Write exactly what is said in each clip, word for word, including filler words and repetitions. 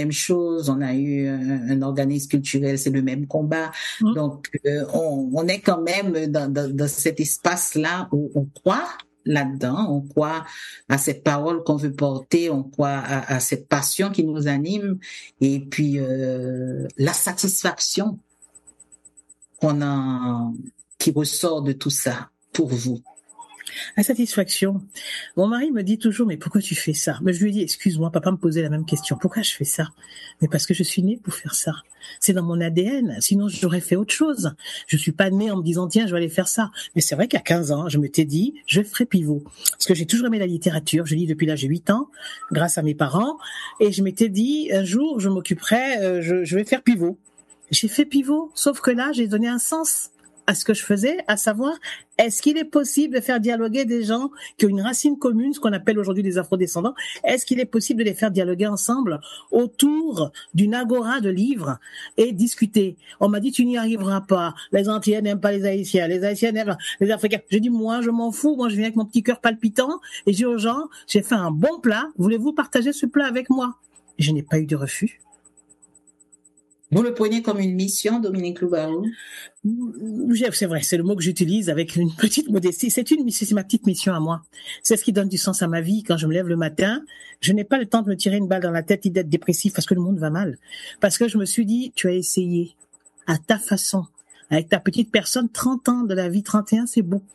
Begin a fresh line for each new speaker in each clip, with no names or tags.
même chose, on a eu un, un organisme culturel, c'est le même combat. Mmh. Donc, euh, on, on est quand même dans, dans, dans cet espace-là où on croit là-dedans, on croit à cette parole qu'on veut porter, on croit à, à cette passion qui nous anime, et puis euh, la satisfaction qu'on a, qui ressort de tout ça pour vous.
La satisfaction. Mon mari me dit toujours, mais pourquoi tu fais ça? Mais je lui dis, excuse-moi, papa me posait la même question. Pourquoi je fais ça? Mais parce que je suis née pour faire ça. C'est dans mon A D N. Sinon, j'aurais fait autre chose. Je suis pas née en me disant, tiens, je vais aller faire ça. Mais c'est vrai qu'à quinze ans, je m'étais dit, je ferai pivot. Parce que j'ai toujours aimé la littérature. Je lis depuis l'âge de huit ans, grâce à mes parents. Et je m'étais dit, un jour, je m'occuperai, euh, je, je vais faire pivot. J'ai fait pivot. Sauf que là, j'ai donné un sens à ce que je faisais, à savoir, est-ce qu'il est possible de faire dialoguer des gens qui ont une racine commune, ce qu'on appelle aujourd'hui des afrodescendants, est-ce qu'il est possible de les faire dialoguer ensemble autour d'une agora de livres et discuter? On m'a dit, tu n'y arriveras pas, les Antillais n'aiment pas les Haïtiens, les Haïtiens n'aiment pas les Africains. J'ai dit, moi, je m'en fous, moi, je viens avec mon petit cœur palpitant et j'ai aux gens, j'ai fait un bon plat, voulez-vous partager ce plat avec moi? Et je n'ai pas eu de refus.
Vous le prenez comme une mission, Dominique Loubarou?
C'est vrai, c'est le mot que j'utilise avec une petite modestie. C'est une, c'est ma petite mission à moi. C'est ce qui donne du sens à ma vie. Quand je me lève le matin, je n'ai pas le temps de me tirer une balle dans la tête et d'être dépressif parce que le monde va mal. Parce que je me suis dit, tu as essayé à ta façon, avec ta petite personne, trente ans de la vie, trente et un, c'est beau.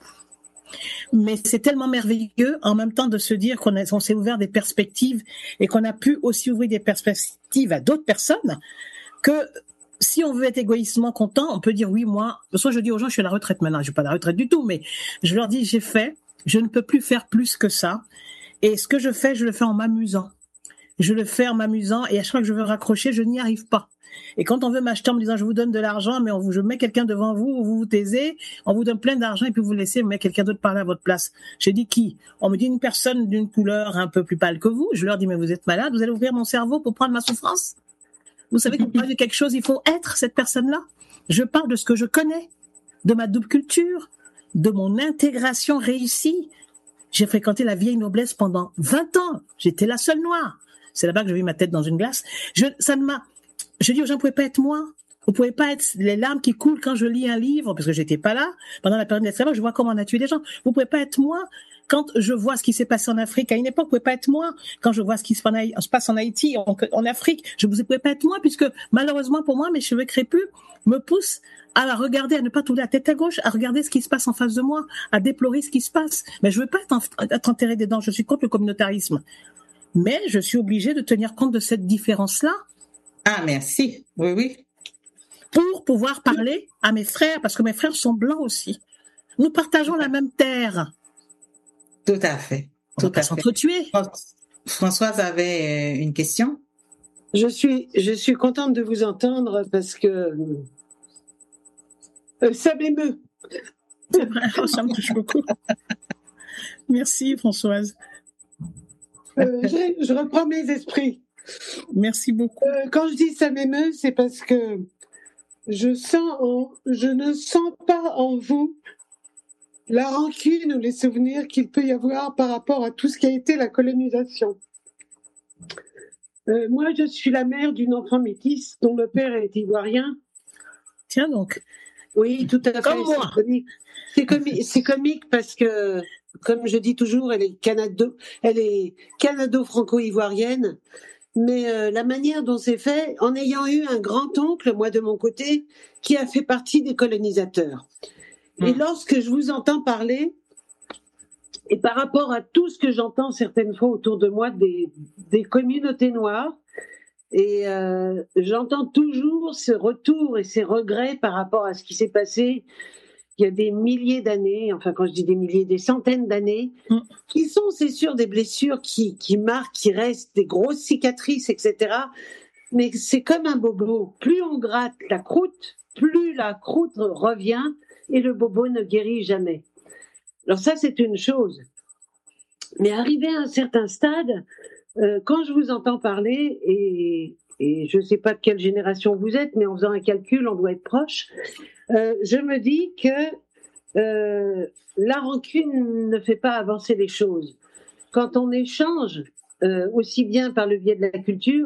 Mais c'est tellement merveilleux en même temps de se dire qu'on a, on s'est ouvert des perspectives et qu'on a pu aussi ouvrir des perspectives à d'autres personnes. Que si on veut être égoïstement content, on peut dire oui, moi, soit je dis aux gens, je suis à la retraite maintenant, je suis pas à la retraite du tout, mais je leur dis, j'ai fait, je ne peux plus faire plus que ça. Et ce que je fais, je le fais en m'amusant. Je le fais en m'amusant et à chaque fois que je veux raccrocher, je n'y arrive pas. Et quand on veut m'acheter en me disant, je vous donne de l'argent, mais on vous, je mets quelqu'un devant vous, vous vous taisez, on vous donne plein d'argent et puis vous laissez mettre quelqu'un d'autre parler à votre place. J'ai dit qui? On me dit une personne d'une couleur un peu plus pâle que vous. Je leur dis, mais vous êtes malade, vous allez ouvrir mon cerveau pour prendre ma souffrance? Vous savez, quand on parle de quelque chose, il faut être cette personne-là. Je parle de ce que je connais, de ma double culture, de mon intégration réussie. J'ai fréquenté la vieille noblesse pendant vingt ans. J'étais la seule noire. C'est là-bas que j'ai vu ma tête dans une glace. Je, ça ne m'a, je dis aux gens, vous pouvez pas être moi. Vous pouvez pas être les larmes qui coulent quand je lis un livre, parce que j'étais pas là. Pendant la période d'esclavage, je vois comment on a tué des gens. Vous pouvez pas être moi. Quand je vois ce qui s'est passé en Afrique à une époque, vous pouvez pas être moi. Quand je vois ce qui se passe en Haïti, en, en Afrique, je vous pouvez pas être moi, puisque malheureusement pour moi, mes cheveux crépus me poussent à regarder, à ne pas tourner la tête à gauche, à regarder ce qui se passe en face de moi, à déplorer ce qui se passe. Mais je veux pas être, en, être enterré dedans. Je suis contre le communautarisme. Mais je suis obligée de tenir compte de cette différence-là.
Ah, merci. Oui, oui.
Pour pouvoir parler à mes frères, parce que mes frères sont blancs aussi. Nous partageons la même terre.
Tout à fait.
On
Tout
va pas s'entretuer.
Françoise avait une question.
Je suis, je suis contente de vous entendre parce que euh, ça m'émeut.
C'est vrai, ça me touche beaucoup. Merci Françoise.
Euh, je, je reprends mes esprits.
Merci beaucoup.
Euh, quand je dis ça m'émeut, c'est parce que je sens, en, je ne sens pas en vous la rancune ou les souvenirs qu'il peut y avoir par rapport à tout ce qui a été la colonisation. Euh, moi, je suis la mère d'une enfant métisse dont le père est ivoirien.
Tiens donc.
Oui, tout à fait.
Comme moi.
C'est comique, c'est comique parce que, comme je dis toujours, elle est canado, elle est canado-franco-ivoirienne. Mais euh, la manière dont c'est fait, en ayant eu un grand-oncle, moi de mon côté, qui a fait partie des colonisateurs. Et mmh. lorsque je vous entends parler, et par rapport à tout ce que j'entends certaines fois autour de moi des, des communautés noires, et euh, j'entends toujours ce retour et ces regrets par rapport à ce qui s'est passé il y a des milliers d'années, enfin quand je dis des milliers, des centaines d'années, mmh. qui sont, c'est sûr, des blessures qui, qui marquent, qui restent, des grosses cicatrices, et cetera. Mais c'est comme un bobo. Plus on gratte la croûte, plus la croûte revient et le bobo ne guérit jamais. Alors ça, c'est une chose. Mais arrivé à un certain stade, euh, quand je vous entends parler, et, et je ne sais pas de quelle génération vous êtes, mais en faisant un calcul, on doit être proche, euh, je me dis que euh, la rancune ne fait pas avancer les choses. Quand on échange, euh, aussi bien par le biais de la culture,